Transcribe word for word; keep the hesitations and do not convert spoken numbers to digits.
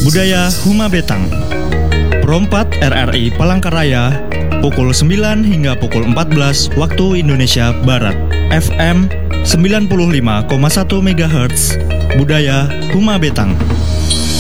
Budaya Huma Betang. Perompat R R I Palangkaraya, pukul sembilan hingga pukul empat belas waktu Indonesia Barat. F M sembilan puluh lima koma satu megahertz. Budaya Huma Betang.